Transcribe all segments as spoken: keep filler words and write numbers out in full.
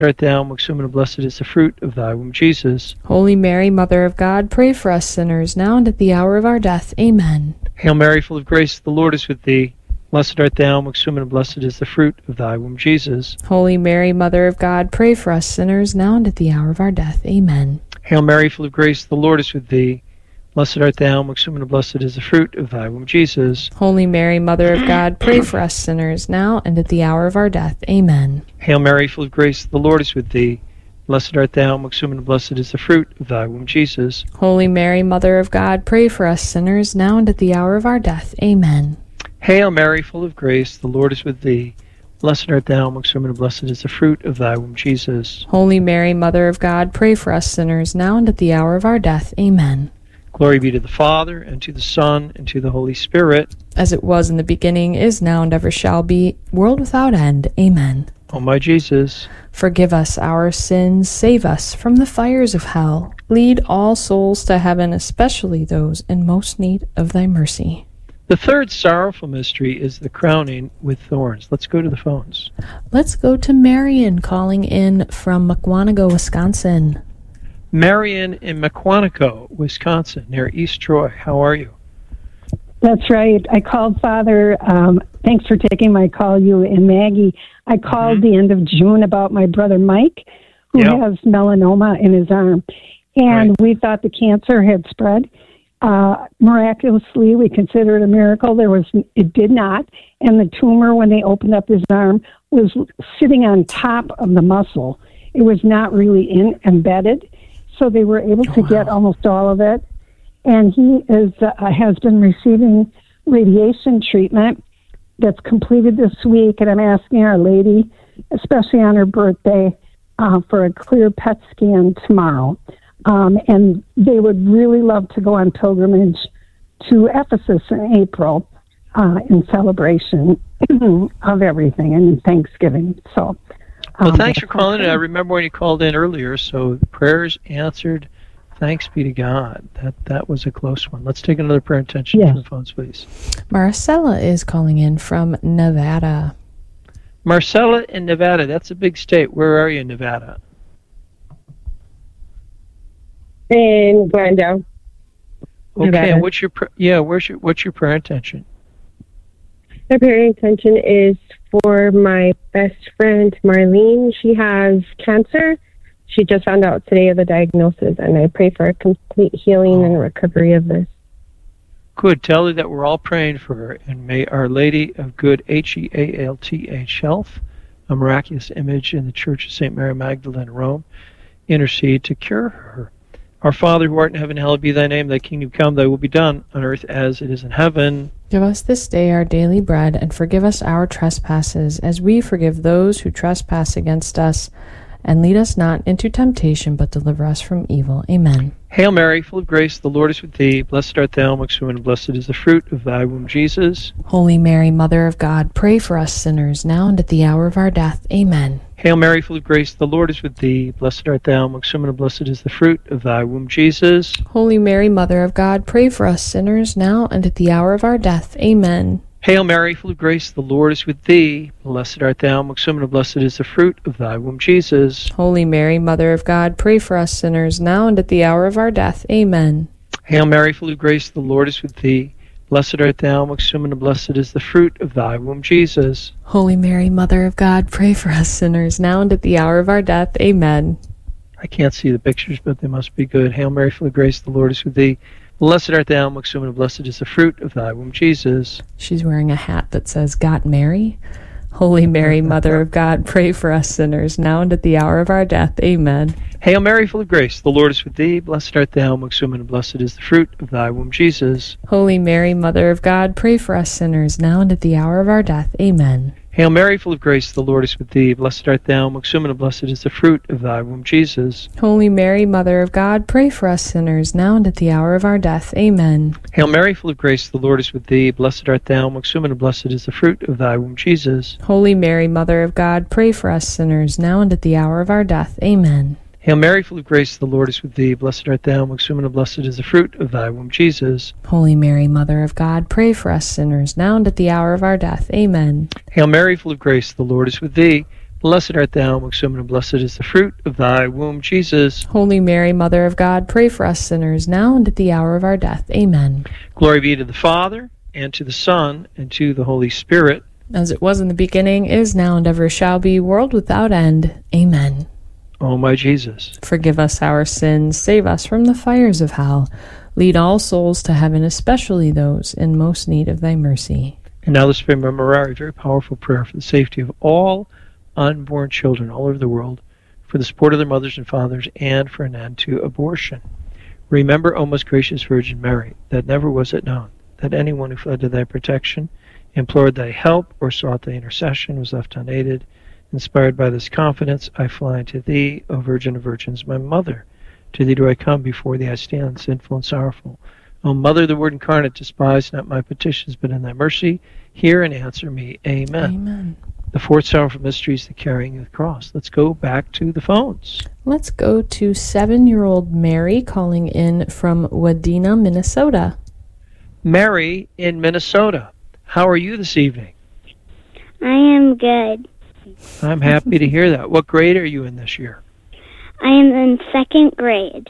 art thou amongst women, and blessed is the fruit of thy womb, Jesus. Holy Mary, Mother of God, pray for us sinners, now and at the hour of our death. Amen. Hail Mary, full of grace, the Lord is with thee. Blessed art thou amongst women, and blessed is the fruit of thy womb, Jesus. Holy Mary, Mother of God, pray for us sinners, now and at the hour of our death. Amen. Hail Mary, full of grace, the Lord is with thee. Blessed art thou amongst women, and blessed is the fruit of thy womb, Jesus. Holy Mary, Mother of God, pray for us sinners, now and at the hour of our death. Amen. Hail Mary, full of grace, the Lord is with thee. Blessed art thou amongst women, and blessed is the fruit of thy womb, Jesus. Holy Mary, Mother of God, pray for us sinners, now and at the hour of our death. Amen. Hail Mary, full of grace, the Lord is with thee. Blessed art thou amongst women, and blessed is the fruit of thy womb, Jesus. Holy Mary, Mother of God, pray for us sinners, now and at the hour of our death. Amen. Glory be to the Father, and to the Son, and to the Holy Spirit. As it was in the beginning, is now, and ever shall be, world without end. Amen. O my Jesus, forgive us our sins, save us from the fires of hell. Lead all souls to heaven, especially those in most need of thy mercy. The third sorrowful mystery is the crowning with thorns. Let's go to the phones. Let's go to Marion calling in from Mukwonago, Wisconsin. Marion in Mukwonago, Wisconsin, near East Troy. How are you? That's right. I called Father. Um, thanks for taking my call, you and Maggie. I called mm-hmm. the end of June about my brother Mike, who yep. has melanoma in his arm. And right. we thought the cancer had spread. Uh, miraculously, we consider it a miracle. There was, it did not. And the tumor, when they opened up his arm, was sitting on top of the muscle. It was not really in, embedded. So they were able to oh, wow. get almost all of it. And he is uh, has been receiving radiation treatment that's completed this week. And I'm asking Our Lady, especially on her birthday, uh, for a clear P E T scan tomorrow. Um, and they would really love to go on pilgrimage to Ephesus in April uh, in celebration of everything and in Thanksgiving. So, um, well, thanks for calling in. I remember when you called in earlier, so the prayers answered. Thanks be to God. That that was a close one. Let's take another prayer intention yes. from the phones, please. Marcella is calling in from Nevada. Marcella in Nevada. That's a big state. Where are you in Nevada? In Glendale. Okay, Nevada. and what's your pr- yeah? Where's your what's your prayer intention? My prayer intention is for my best friend Marlene. She has cancer. She just found out today of the diagnosis, and I pray for a complete healing oh. and recovery of this. Good. Tell her that we're all praying for her, and may Our Lady of Good, H E A L T H, Health, a miraculous image in the Church of Saint Mary Magdalene, Rome, intercede to cure her. Our Father, who art in heaven, hallowed be thy name. Thy kingdom come, thy will be done, on earth as it is in heaven. Give us this day our daily bread, and forgive us our trespasses, as we forgive those who trespass against us. And lead us not into temptation, but deliver us from evil. Amen. Hail Mary, full of grace, the Lord is with thee. Blessed art thou amongst women, and blessed is the fruit of thy womb, Jesus. Holy Mary, Mother of God, pray for us sinners, now and at the hour of our death. Amen. Hail Mary, full of grace, the Lord is with thee. Blessed art thou amongst women, and blessed is the fruit of thy womb, Jesus. Holy Mary, Mother of God, pray for us sinners, now and at the hour of our death. Amen. Hail Mary, full of grace, the Lord is with thee. Blessed art thou amongst women, and blessed is the fruit of thy womb, Jesus. Holy Mary, Mother of God, pray for us sinners, now and at the hour of our death. Amen. Hail Mary, full of grace, the Lord is with thee. Blessed art thou amongst women, and blessed is the fruit of thy womb, Jesus. Holy Mary, Mother of God, pray for us sinners, now and at the hour of our death. Amen. I can't see the pictures, but they must be good. Hail Mary, full of grace, the Lord is with thee. Blessed art thou amongst women, and blessed is the fruit of thy womb, Jesus. She's wearing a hat that says, Got Mary? Holy Mary, Mother of God, pray for us sinners, now and at the hour of our death. Amen. Hail Mary, full of grace, the Lord is with thee. Blessed art thou amongst women, and blessed is the fruit of thy womb, Jesus. Holy Mary, Mother of God, pray for us sinners, now and at the hour of our death. Amen. Hail Mary, full of grace, the Lord is with thee. Blessed art thou amongst women, and blessed is the fruit of thy womb, Jesus. Holy Mary, Mother of God, pray for us sinners, now and at the hour of our death. Amen. Hail Mary, full of grace, the Lord is with thee. Blessed art thou amongst women, and blessed is the fruit of thy womb, Jesus. Holy Mary, Mother of God, pray for us sinners, now and at the hour of our death. Amen. Hail Mary, full of grace, the Lord is with thee. Blessed art thou amongst women, and blessed is the fruit of thy womb, Jesus. Holy Mary, Mother of God, pray for us sinners, now and at the hour of our death. Amen. Hail Mary, full of grace, the Lord is with thee. Blessed art thou amongst women, and blessed is the fruit of thy womb, Jesus. Holy Mary, Mother of God, pray for us sinners, now and at the hour of our death. Amen. Glory be to the Father, and to the Son, and to the Holy Spirit. As it was in the beginning, is now, and ever shall be, world without end. Amen. O my Jesus, forgive us our sins, save us from the fires of hell. Lead all souls to heaven, especially those in most need of thy mercy. And now let's pray Memorare, a very powerful prayer for the safety of all unborn children all over the world, for the support of their mothers and fathers, and for an end to abortion. Remember, O most gracious Virgin Mary, that never was it known that anyone who fled to thy protection, implored thy help, or sought thy intercession was left unaided. Inspired by this confidence, I fly unto thee, O Virgin of Virgins, my mother. To thee do I come, before thee I stand, sinful and sorrowful. O Mother, the Word incarnate, despise not my petitions, but in thy mercy hear and answer me. Amen. Amen. The fourth sorrowful mystery is the carrying of the cross. Let's go back to the phones. Let's go to seven-year-old Mary calling in from Wadena, Minnesota. Mary in Minnesota, how are you this evening? I am good. I'm happy to hear that. What grade are you in this year? I am in second grade.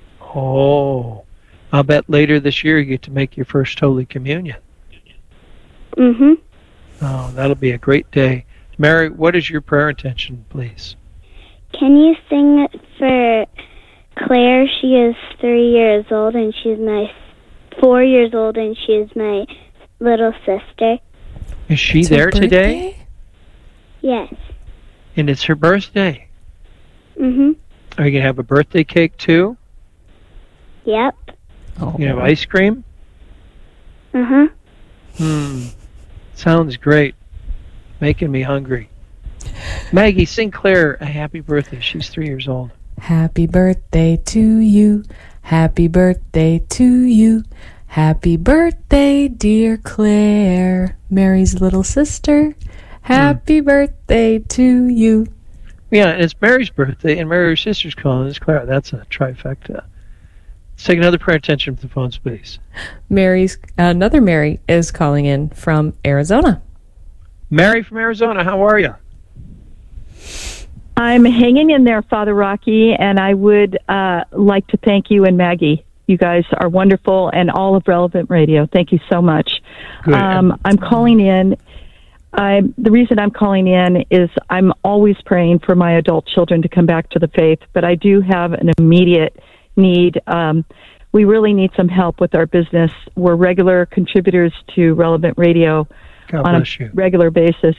Oh, I'll bet later this year you get to make your first Holy Communion. Mm-hmm. Oh, that'll be a great day. Mary, what is your prayer intention, please? Can you sing it for Claire? She is three years old, and she's my four years old, and she is my little sister. Is she It's there her today? Yes. And it's her birthday. Mm-hmm. Are you going to have a birthday cake, too? Yep. Oh. You going to have ice cream? Uh-huh. Hmm. Sounds great. Making me hungry. Maggie, sing Claire a happy birthday. She's three years old. Happy birthday to you. Happy birthday to you. Happy birthday, dear Claire, Mary's little sister. Happy hmm. birthday to you. Yeah, and it's Mary's birthday, and Mary's sister's calling. It's Claire. That's a trifecta. Let's take another prayer attention from the phone, please. Mary's another Mary is calling in from Arizona. Mary from Arizona, how are you? I'm hanging in there, Father Rocky, and I would uh, like to thank you and Maggie. You guys are wonderful, and all of Relevant Radio. Thank you so much. Good. Um, I'm calling in. I'm, the reason I'm calling in is I'm always praying for my adult children to come back to the faith, but I do have an immediate need. Um, we really need some help with our business. We're regular contributors to Relevant Radio God on a bless you. regular basis,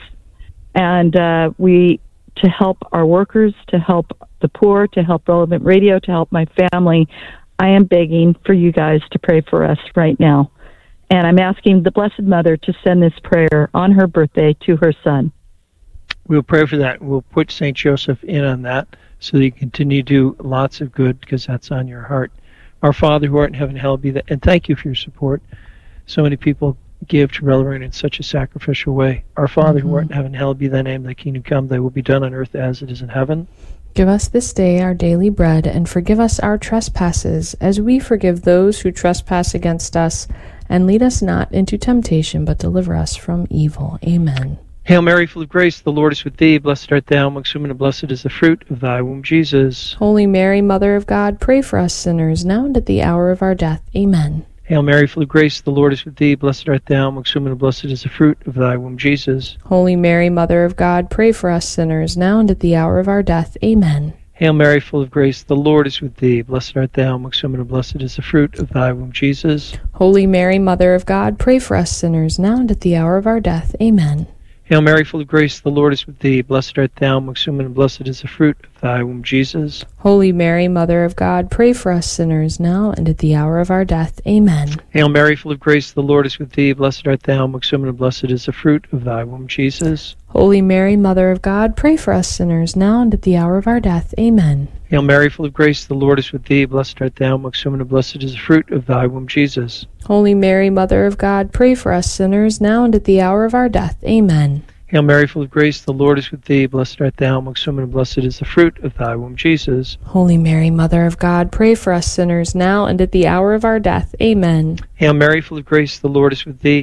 and uh, we to help our workers, to help the poor, to help Relevant Radio, to help my family. I am begging for you guys to pray for us right now. And I'm asking the Blessed Mother to send this prayer on her birthday to her son. We'll pray for that. We'll put Saint Joseph in on that so that you continue to do lots of good because that's on your heart. Our Father who art in heaven, hallowed be thy name. And thank you for your support. So many people give to Relevant in such a sacrificial way. Our Father mm-hmm. who art in heaven, hallowed be thy name. Thy kingdom come, thy will be done on earth as it is in heaven. Give us this day our daily bread, and forgive us our trespasses, as we forgive those who trespass against us. And lead us not into temptation, but deliver us from evil. Amen. Hail Mary, full of grace, the Lord is with thee. Blessed art thou amongst women, and blessed is the fruit of thy womb, Jesus. Holy Mary, Mother of God, pray for us sinners, now and at the hour of our death. Amen. Hail Mary, full of grace, the Lord is with thee. Blessed art thou amongst women, and blessed is the fruit of thy womb, Jesus. Holy Mary, Mother of God, pray for us sinners, now and at the hour of our death. Amen. Hail Mary, full of grace, the Lord is with thee. Blessed art thou amongst women, and blessed is the fruit of thy womb, Jesus. Holy Mary, Mother of God, pray for us sinners, now and at the hour of our death. Amen. Hail Mary, full of grace, the Lord is with thee. Blessed art thou amongst women, and blessed is the fruit of thy womb, Jesus. Holy Mary, Mother of God, pray for us sinners, now and at the hour of our death. Amen. Hail Mary, full of grace, the Lord is with thee. Blessed art thou amongst women, and blessed is the fruit of thy womb, Jesus. Holy Mary, Mother of God, pray for us sinners, now and at the hour of our death. Amen. Hail Mary, full of grace, the Lord is with thee. Blessed art thou amongst women, and blessed is the fruit of thy womb, Jesus. Holy Mary, Mother of God, pray for us sinners, now and at the hour of our death. Amen. Hail Mary, full of grace, the Lord is with thee. Blessed art thou amongst women, and blessed is the fruit of thy womb, Jesus. Holy Mary, Mother of God, pray for us sinners, now and at the hour of our death. Amen. Hail Mary, full of grace, the Lord is with thee.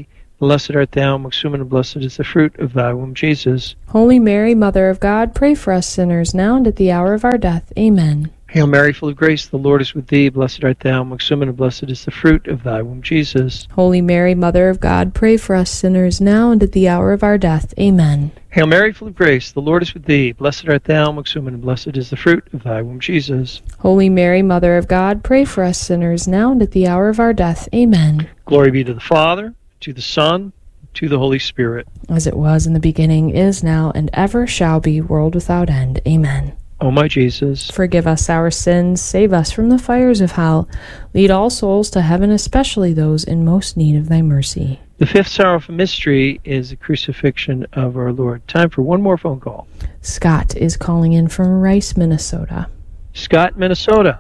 Blessed art thou amongst women, and blessed is the fruit of thy womb, Jesus. Holy Mary, Mother of God, pray for us sinners, now and at the hour of our death. Amen. Hail Mary, full of grace, the Lord is with thee. Blessed art thou amongst women, and blessed is the fruit of thy womb, Jesus. Holy Mary, Mother of God, pray for us sinners, now and at the hour of our death. Amen. Hail Mary, full of grace, the Lord is with thee. Blessed art thou amongst women, and blessed is the fruit of thy womb, Jesus. Holy Mary, Mother of God, pray for us sinners, now and at the hour of our death. Amen. Glory be to the Father, to the Son, to the Holy Spirit. As it was in the beginning, is now, and ever shall be, world without end. Amen. O my Jesus, forgive us our sins, save us from the fires of hell, lead all souls to heaven, especially those in most need of thy mercy. The fifth sorrowful mystery is the crucifixion of our Lord. Time for one more phone call. Scott is calling in from Rice, Minnesota. Scott, Minnesota.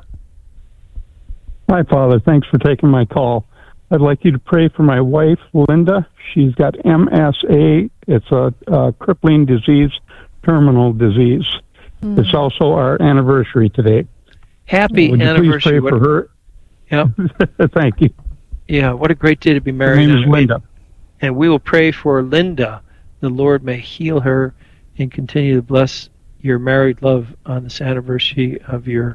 Hi, Father. Thanks for taking my call. I'd like you to pray for my wife, Linda. She's got M S A. It's a, a crippling disease, terminal disease. Mm. It's also our anniversary today. Happy Would you anniversary. Please pray for her. Yep. Thank you. Yeah, what a great day to be married. Her name is Linda. And we will pray for Linda. The Lord may heal her and continue to bless your married love on this anniversary of your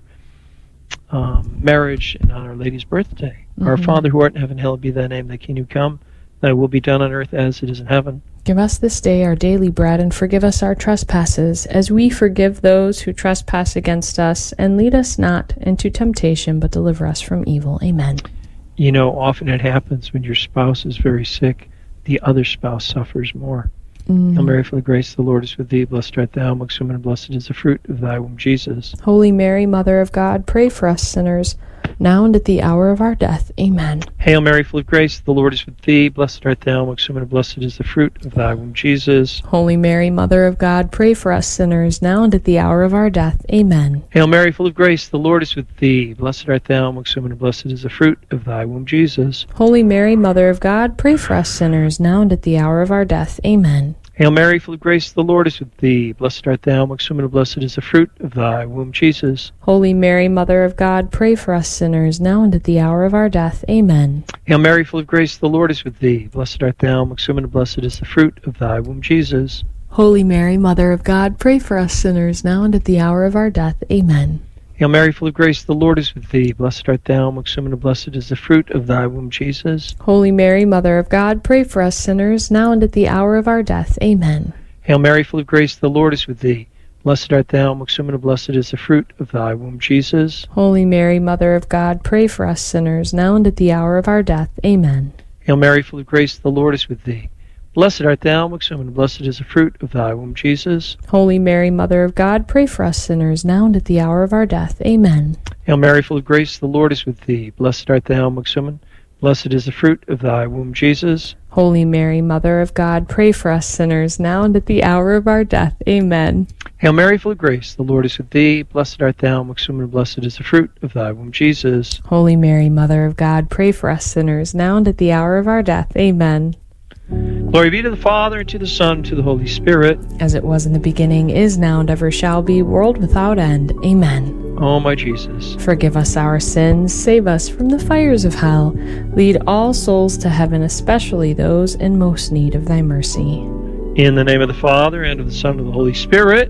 um, marriage and on Our Lady's birthday. Mm-hmm. Our Father who art in heaven, hallowed be thy name. Thy kingdom come. Thy will be done on earth as it is in heaven. Give us this day our daily bread, and forgive us our trespasses, as we forgive those who trespass against us. And lead us not into temptation, but deliver us from evil. Amen. You know, often it happens when your spouse is very sick, the other spouse suffers more. Mm. Hail Mary, full of grace, the Lord is with thee. Blessed art thou amongst women, and blessed is the fruit of thy womb, Jesus. Holy Mary, Mother of God, pray for us sinners, now and at the hour of our death. Amen. Hail Mary, full of grace, the Lord is with thee. Blessed art thou amongst women, and blessed is the fruit of thy womb, Jesus. Holy Mary, Mother of God, pray for us sinners, now and at the hour of our death. Amen. Hail Mary, full of grace, the Lord is with thee. Blessed art thou amongst women, and blessed is the fruit of thy womb, Jesus. Holy Mary, Mother of God, pray for us sinners, now and at the hour of our death. Amen. Hail Mary, full of grace, the Lord is with thee. Blessed art thou amongst women, and blessed is the fruit of thy womb, Jesus. Holy Mary, Mother of God, pray for us sinners, now and at the hour of our death. Amen. Hail Mary, full of grace, the Lord is with thee. Blessed art thou amongst women, and blessed is the fruit of thy womb, Jesus. Holy Mary, Mother of God, pray for us sinners, now and at the hour of our death. Amen. Hail Mary, full of grace, the Lord is with thee. Blessed art thou amongst women, and blessed is the fruit of thy womb, Jesus. Holy Mary, Mother of God, pray for us sinners, now and at the hour of our death. Amen. Hail Mary, full of grace, the Lord is with thee. Blessed art thou amongst women, and blessed is the fruit of thy womb, Jesus. Holy Mary, Mother of God, pray for us sinners, now and at the hour of our death. Amen. Hail Mary, full of grace, the Lord is with thee. Blessed art thou amongst women, and blessed is the fruit of thy womb, Jesus. Holy Mary, Mother of God, pray for us sinners, now and at the hour of our death. Amen. Hail Mary, full of grace, the Lord is with thee. Blessed art thou amongst women, blessed is the fruit of thy womb, Jesus. Holy Mary, Mother of God, pray for us sinners, now and at the hour of our death. Amen. Hail Mary, full of grace, the Lord is with thee. Blessed art thou amongst women, and blessed is the fruit of thy womb, Jesus. Holy Mary, Mother of God, pray for us sinners, now and at the hour of our death. Amen. Glory be to the Father, and to the Son, and to the Holy Spirit. As it was in the beginning, is now, and ever shall be, world without end. Amen. O my Jesus, forgive us our sins, save us from the fires of hell, lead all souls to heaven, especially those in most need of thy mercy. In the name of the Father, and of the Son, and of the Holy Spirit.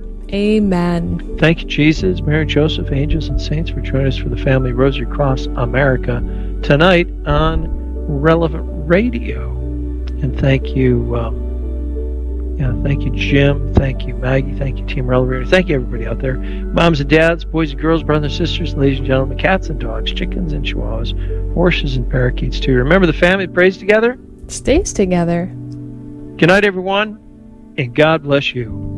Amen. Thank you, Jesus, Mary, Joseph, angels, and saints, for joining us for the Family Rosary Cross America tonight on Relevant Radio. And thank you, um, yeah, thank you, Jim. Thank you, Maggie. Thank you, Team Relevant Radio. Thank you, everybody out there. Moms and dads, boys and girls, brothers and sisters, ladies and gentlemen, cats and dogs, chickens and chihuahuas, horses and parakeets, too. Remember, the family that prays together stays together. Good night, everyone, and God bless you.